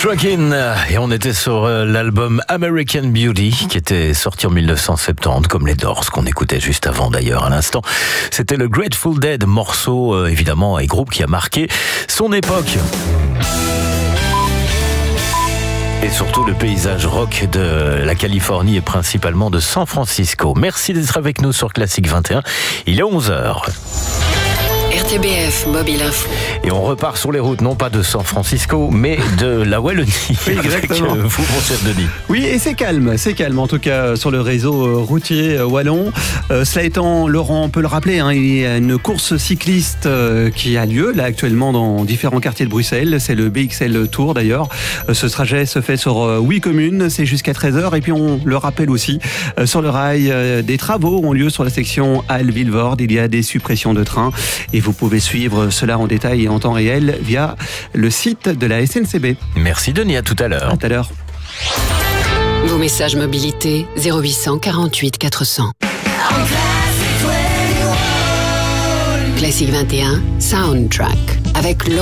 Truckin' et on était sur l'album American Beauty qui était sorti en 1970 comme les Doors qu'on écoutait juste avant d'ailleurs à l'instant. C'était le Grateful Dead, morceau évidemment et groupe qui a marqué son époque. Et surtout le paysage rock de la Californie et principalement de San Francisco. Merci d'être avec nous sur Classic 21. Il est 11h. RTBF Mobile Info. Et on repart sur les routes, non pas de San Francisco, mais de la Wallonie. Oui, exactement. Avec vous, mon cher Denis. Oui, et c'est calme en tout cas sur le réseau routier wallon. Cela étant, Laurent, on peut le rappeler, il y a une course cycliste qui a lieu là actuellement dans différents quartiers de Bruxelles. C'est le BXL Tour d'ailleurs. Ce trajet se fait sur 8 communes, c'est jusqu'à 13h. Et puis on le rappelle aussi, sur le rail, des travaux ont lieu sur la section Halle-Vilvoorde. Il y a des suppressions de trains et vous pouvez suivre cela en détail et en temps réel via le site de la SNCB. Merci Denis, à tout à l'heure. À tout à l'heure. Vos messages mobilité 0800 48 400. Classic 21 Soundtrack avec